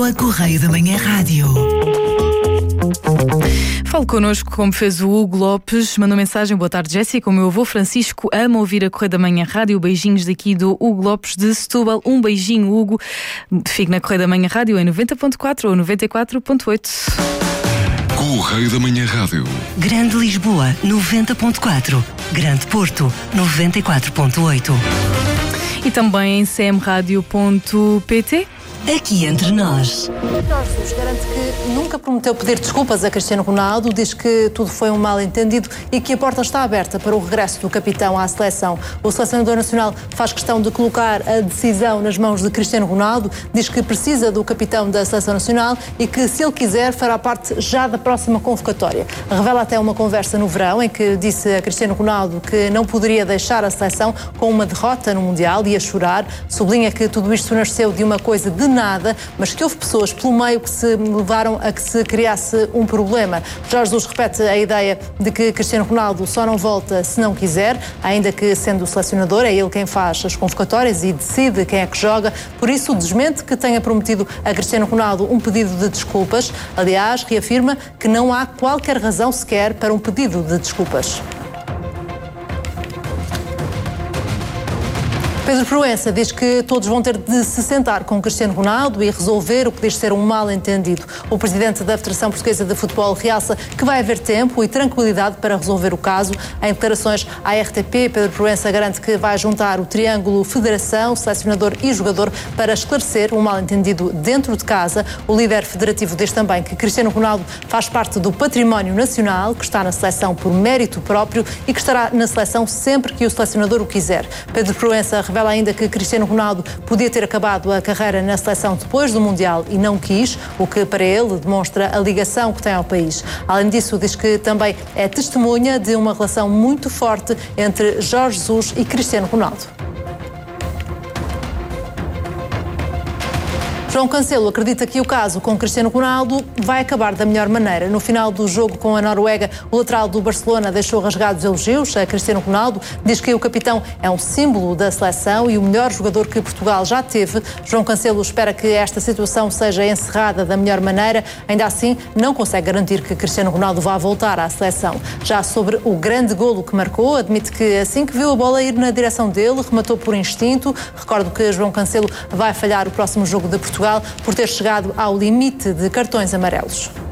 A Correio da Manhã Rádio. Fale connosco como fez o Hugo Lopes. Mandou mensagem: boa tarde, Jéssica. O meu avô Francisco ama ouvir a Correio da Manhã Rádio. Beijinhos daqui do Hugo Lopes de Setúbal. Um beijinho, Hugo. Fique na Correio da Manhã Rádio em 90.4 ou 94.8. Correio da Manhã Rádio. Grande Lisboa, 90.4. Grande Porto, 94.8. E também em cmradio.pt. Aqui entre nós. Jorge Jesus garante que nunca prometeu pedir desculpas a Cristiano Ronaldo, diz que tudo foi um mal-entendido e que a porta está aberta para o regresso do capitão à seleção. O selecionador nacional faz questão de colocar a decisão nas mãos de Cristiano Ronaldo, diz que precisa do capitão da seleção nacional e que, se ele quiser, fará parte já da próxima convocatória. Revela até uma conversa no verão em que disse a Cristiano Ronaldo que não poderia deixar a seleção com uma derrota no Mundial e a chorar. Sublinha que tudo isto nasceu de uma coisa de nada, mas que houve pessoas pelo meio que se levaram a que se criasse um problema. Jorge Jesus repete a ideia de que Cristiano Ronaldo só não volta se não quiser, ainda que, sendo o selecionador, é ele quem faz as convocatórias e decide quem é que joga. Por isso, desmente que tenha prometido a Cristiano Ronaldo um pedido de desculpas. Aliás, reafirma que não há qualquer razão sequer para um pedido de desculpas. Pedro Proença diz que todos vão ter de se sentar com Cristiano Ronaldo e resolver o que diz ser um mal-entendido. O presidente da Federação Portuguesa de Futebol realça que vai haver tempo e tranquilidade para resolver o caso. Em declarações à RTP, Pedro Proença garante que vai juntar o triângulo Federação, selecionador e jogador para esclarecer um mal-entendido dentro de casa. O líder federativo diz também que Cristiano Ronaldo faz parte do património nacional, que está na seleção por mérito próprio e que estará na seleção sempre que o selecionador o quiser. Pedro Proença revela ainda que Cristiano Ronaldo podia ter acabado a carreira na seleção depois do Mundial e não quis, o que para ele demonstra a ligação que tem ao país. Além disso, diz que também é testemunha de uma relação muito forte entre Jorge Jesus e Cristiano Ronaldo. João Cancelo acredita que o caso com Cristiano Ronaldo vai acabar da melhor maneira. No final do jogo com a Noruega, o lateral do Barcelona deixou rasgados elogios a Cristiano Ronaldo. Diz que o capitão é um símbolo da seleção e o melhor jogador que Portugal já teve. João Cancelo espera que esta situação seja encerrada da melhor maneira. Ainda assim, não consegue garantir que Cristiano Ronaldo vá voltar à seleção. Já sobre o grande golo que marcou, admite que assim que viu a bola ir na direção dele, rematou por instinto. Recordo que João Cancelo vai falhar o próximo jogo de Portugal por ter chegado ao limite de cartões amarelos.